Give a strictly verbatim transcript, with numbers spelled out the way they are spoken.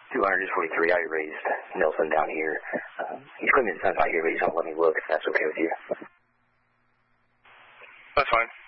two forty-three, I raised Nelson down here. Uh, he's claiming his son's not here, but he's going to let me look if that's okay with you. That's fine.